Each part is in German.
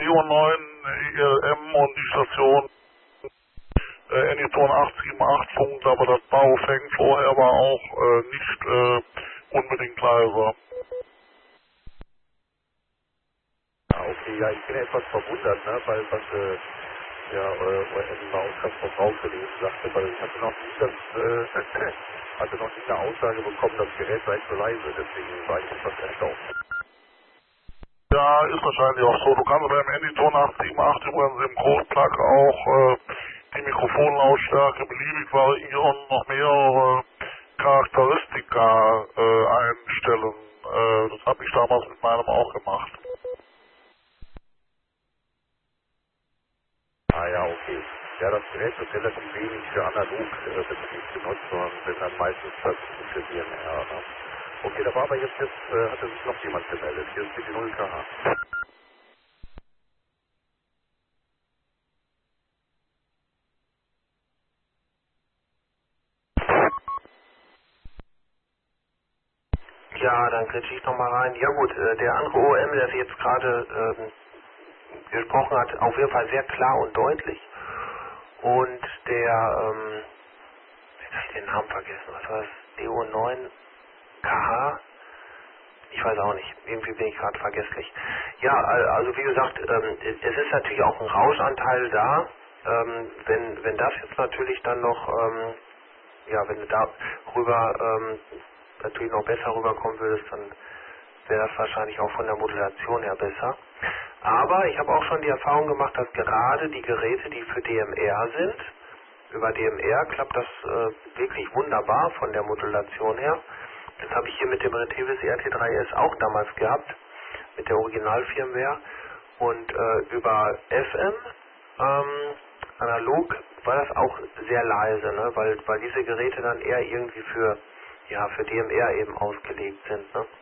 DO9 ELM und die Station Anyton 878 funkt, aber das Baofeng vorher war auch nicht unbedingt leise. Ah, okay, ja, ich bin etwas verwundert, ne, weil was euer Ausgang vom Baukollegen sagte, weil ich hatte noch nie eine Aussage bekommen, das Gerät sei zu leise, deswegen war ich etwas erstaunt. Ja, ist wahrscheinlich auch so. Du kannst beim Anyton 878 übrigens im Code-Plug auch die Mikrofonlautstärke beliebig variieren und noch mehrere Charakteristika einstellen. Das habe ich damals mit meinem auch gemacht. Ah ja, okay. Ja, das Gerät wird relativ wenig für Analog-Betrieb benutzt, sondern wenn dann meistens das für DMR. Ne? Okay, da war aber jetzt hatte sich noch jemand gemeldet. Hier ist die 0KH. Ja, dann kretsche ich nochmal rein. Ja gut, der andere OM, der Sie jetzt gerade gesprochen hat, auf jeden Fall sehr klar und deutlich. Und der, jetzt habe ich den Namen vergessen, was war das? DO9 KH? Ich weiß auch nicht, irgendwie bin ich gerade vergesslich. Ja, also wie gesagt, es ist natürlich auch ein Rauschanteil da. Wenn das jetzt natürlich dann noch, wenn du da rüber natürlich noch besser rüberkommen würdest, dann wäre das wahrscheinlich auch von der Modulation her besser. Aber ich habe auch schon die Erfahrung gemacht, dass gerade die Geräte, die für DMR sind, über DMR klappt das wirklich wunderbar von der Modulation her. Das habe ich hier mit dem Retevis RT3S auch damals gehabt, mit der Originalfirmware. Und über FM, analog, war das auch sehr leise, ne? weil diese Geräte dann eher irgendwie für DMR eben ausgelegt sind. Ne?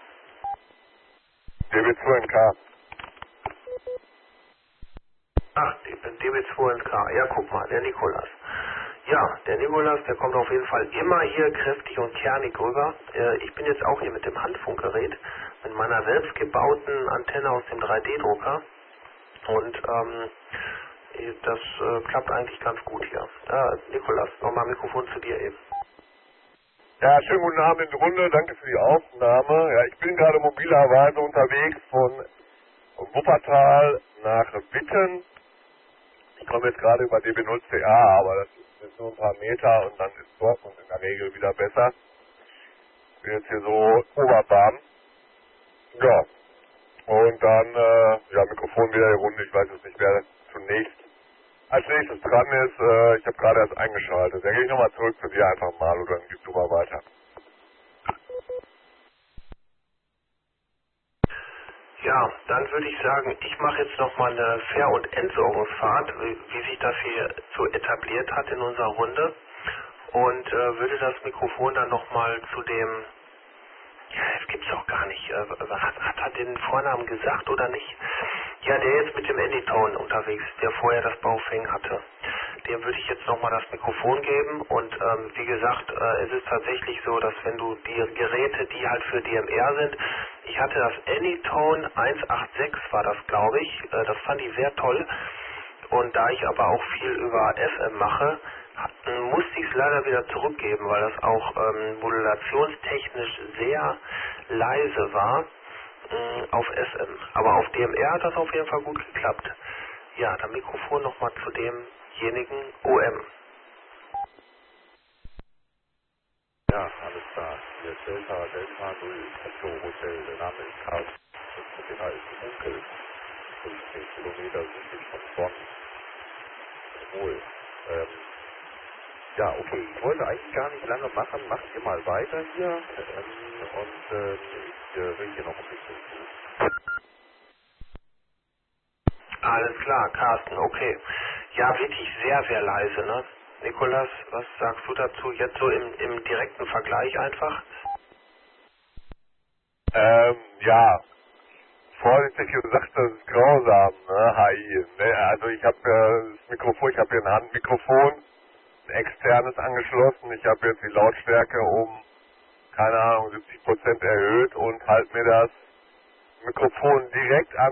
DB2NK. Ach, DB2NK, ja guck mal, der Nikolas. Ja, der Nikolas, der kommt auf jeden Fall immer hier kräftig und kernig rüber. Ich bin jetzt auch hier mit dem Handfunkgerät, mit meiner selbstgebauten Antenne aus dem 3D-Drucker. Und das klappt eigentlich ganz gut hier. Nikolas, nochmal Mikrofon zu dir eben. Ja, schönen guten Abend in die Runde, danke für die Aufnahme. Ja, ich bin gerade mobilerweise unterwegs von Wuppertal nach Witten. Ich komme jetzt gerade über DB0CA, aber das ist nur ein paar Meter und dann ist Dortmund in der Regel wieder besser. Ich bin jetzt hier so Oberbahn. Ja, und dann, Mikrofon wieder die Runde. Ich weiß jetzt nicht, wer als nächstes dran ist. Ich habe gerade erst eingeschaltet. Dann gehe ich nochmal zurück zu dir einfach mal oder dann gibst du mal weiter. Ja, dann würde ich sagen, ich mache jetzt nochmal eine Ver- und Entsorgungsfahrt, wie sich das hier so etabliert hat in unserer Runde und würde das Mikrofon dann nochmal zu dem, ja, das gibt's doch gar nicht, hat er den Vornamen gesagt oder nicht? Ja, der jetzt mit dem Anytone unterwegs ist, der vorher das Baofeng hatte. Dem würde ich jetzt nochmal das Mikrofon geben und wie gesagt, es ist tatsächlich so, dass wenn du die Geräte, die halt für DMR sind, ich hatte das Anytone 186 war das, glaube ich, das fand ich sehr toll und da ich aber auch viel über FM mache, musste ich es leider wieder zurückgeben, weil das auch modulationstechnisch sehr leise war auf FM. Aber auf DMR hat das auf jeden Fall gut geklappt. Ja, dann Mikrofon nochmal zu demjenigen OM. Ja, alles klar. Hier ist Delta 0 Echo Hotel. Der Name ist Karl. Das ist ein Onkel. 15 Kilometer südlich von Bonn. Jawohl. Ja, okay. Ich wollte eigentlich gar nicht lange machen. Macht ihr mal weiter hier. Ich will hier noch ein bisschen zu. Alles klar, Carsten, okay. Ja, wirklich sehr, sehr leise, ne? Nikolas, was sagst du dazu? Jetzt so im direkten Vergleich einfach? Ja, vorsichtig gesagt, das ist grausam, ne, HI. Ne? Also ich habe das Mikrofon, ich habe hier ein Handmikrofon, ein externes angeschlossen. Ich habe jetzt die Lautstärke um, keine Ahnung, 70% erhöht und halte mir das Mikrofon direkt an